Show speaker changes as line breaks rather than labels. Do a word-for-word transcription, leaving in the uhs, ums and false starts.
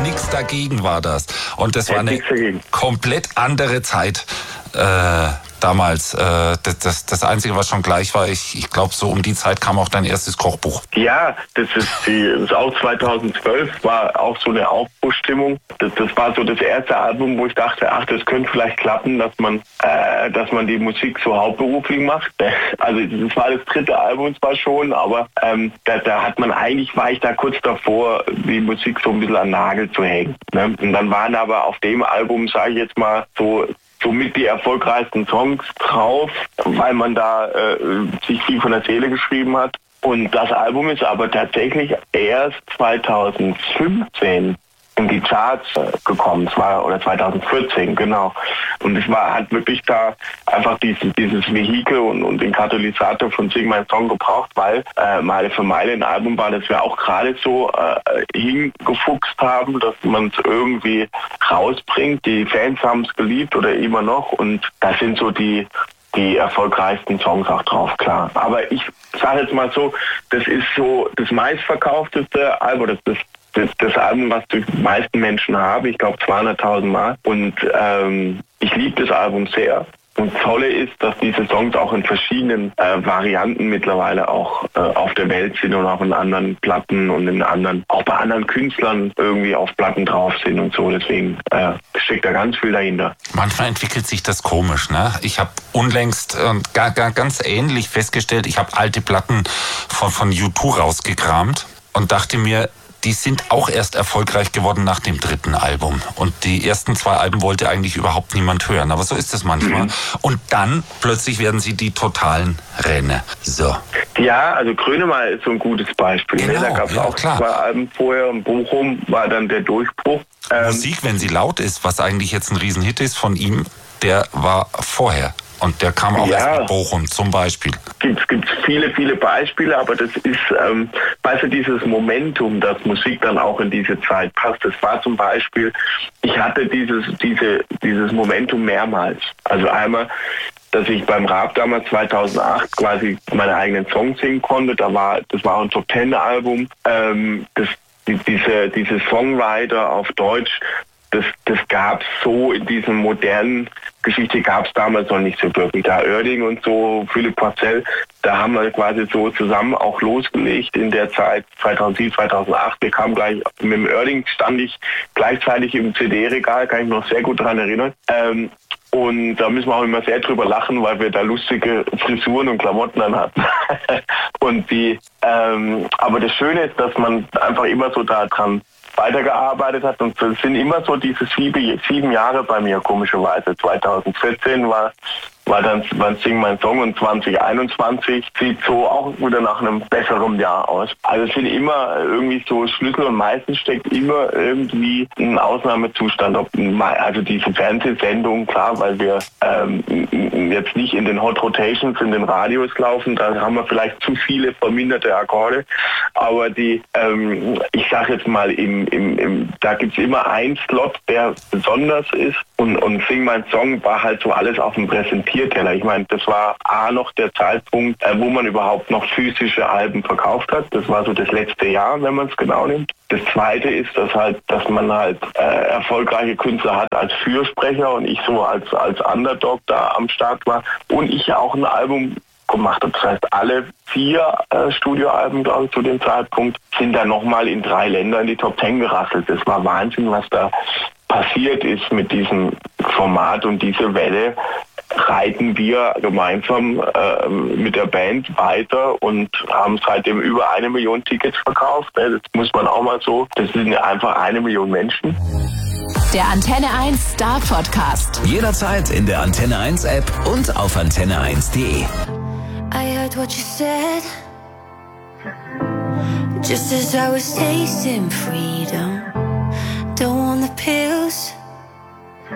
nichts dagegen war das. Und das war eine komplett andere Zeit. Äh, damals. Äh, das, das, das Einzige, was schon gleich war, ich, ich glaube, so um die Zeit kam auch dein erstes Kochbuch.
Ja, das ist, die, das ist auch zweitausendzwölf, war auch so eine Aufbruchstimmung. Das, das war so das erste Album, wo ich dachte, ach, das könnte vielleicht klappen, dass man, äh, dass man die Musik so hauptberuflich macht. Also das war das dritte Album zwar schon, aber ähm, da, da hat man eigentlich, war ich da kurz davor, die Musik so ein bisschen an den Nagel zu hängen. Ne? Und dann waren aber auf dem Album, sage ich jetzt mal, so somit die erfolgreichsten Songs drauf, weil man da äh, sich viel von der Seele geschrieben hat. Und das Album ist aber tatsächlich erst zweitausendfünfzehn in die Charts äh, gekommen, es war, oder zweitausendvierzehn, genau. Und es war, hat wirklich da einfach dieses, dieses Vehikel und, und den Katalysator von Sing mein Song gebraucht, weil äh, Meile für Meile ein Album war, das wir auch gerade so äh, hingefuchst haben, dass man es irgendwie rausbringt. Die Fans haben es geliebt oder immer noch, und da sind so die die erfolgreichsten Songs auch drauf, klar. Aber ich sage jetzt mal so, das ist so das meistverkaufteste Album, das ist das, das Album, was die meisten Menschen haben, ich glaube zweihunderttausend Mal. Und ähm, ich liebe das Album sehr. Und das Tolle ist, dass diese Songs auch in verschiedenen äh, Varianten mittlerweile auch äh, auf der Welt sind und auch in anderen Platten und in anderen, auch bei anderen Künstlern irgendwie auf Platten drauf sind und so. Deswegen äh, steckt da ganz viel dahinter.
Manchmal entwickelt sich das komisch, ne? Ich habe unlängst äh, gar, gar, ganz ähnlich festgestellt, ich habe alte Platten von, von U zwei rausgekramt und dachte mir, die sind auch erst erfolgreich geworden nach dem dritten Album. Und die ersten zwei Alben wollte eigentlich überhaupt niemand hören. Aber so ist es manchmal. Mhm. Und dann plötzlich werden sie die totalen Renner. So.
Ja, also Grönemeyer ist so ein gutes Beispiel.
Genau,
da gab es
ja,
auch
klar.
zwei Alben vorher. Und Bochum war dann der Durchbruch. Ähm,
Musik, wenn sie laut ist, was eigentlich jetzt ein Riesenhit ist von ihm, der war vorher. Und der kam auch
ja,
erst mit Bochum zum Beispiel.
Es gibt viele, viele Beispiele, aber das ist, ähm, weißt du, dieses Momentum, dass Musik dann auch in diese Zeit passt. Das war zum Beispiel, ich hatte dieses, diese, dieses Momentum mehrmals. Also einmal, dass ich beim Raab damals zweitausendacht quasi meine eigenen Songs singen konnte. Da war, das war ein Top Ten Album. Ähm, das, die, diese, diese Songwriter auf Deutsch, Das, das gab es so in diesem modernen Geschichte, gab es damals noch nicht so wirklich. Da Oerding und so, Philipp Porcell, da haben wir quasi so zusammen auch losgelegt in der Zeit zweitausendsieben, zweitausendacht. Wir kamen gleich, mit dem Oerding stand ich gleichzeitig im C D-Regal, kann ich mich noch sehr gut daran erinnern. Ähm, Und da müssen wir auch immer sehr drüber lachen, weil wir da lustige Frisuren und Klamotten an hatten. und die, ähm, aber das Schöne ist, dass man einfach immer so da dran weitergearbeitet hat, und es sind immer so diese sieben, sieben Jahre bei mir, komischerweise. zweitausendvierzehn war, war dann war Sing mein Song, und zwanzig einundzwanzig sieht so auch wieder nach einem besseren Jahr aus. Also es sind immer irgendwie so Schlüssel, und meistens steckt immer irgendwie ein Ausnahmezustand. Ob, also diese Fernsehsendung, klar, weil wir ähm, jetzt nicht in den Hot Rotations, in den Radios laufen, da haben wir vielleicht zu viele verminderte Akkorde, aber die, ähm, ich sag jetzt mal, im, im, im, da gibt's immer einen Slot, der besonders ist, und, und Sing mein Song war halt so alles auf dem Präsentierteller. Ich meine, das war A noch der Zeitpunkt, äh, wo man überhaupt noch physische Alben verkauft hat. Das war so das letzte Jahr, wenn man es genau nimmt. Das Zweite ist, dass halt, dass man halt äh, erfolgreiche Künstler hat als Fürsprecher, und ich so als als Underdog da am Start war, und ich ja auch ein Album gemacht habe. Das heißt, alle vier äh, Studioalben, glaube ich, zu dem Zeitpunkt sind dann nochmal in drei Ländern in die Top Ten gerasselt. Das war Wahnsinn, was da passiert ist mit diesem Format, und diese Welle reiten wir gemeinsam äh, mit der Band weiter und haben seitdem über eine Million Tickets verkauft. Das muss man auch mal so, das sind einfach eine Million Menschen.
Der Antenne eins Star Podcast.
Jederzeit in der Antenne eins App und auf antenne eins punkt de.
I heard what you said, just as I was tasting freedom. Don't want the pills,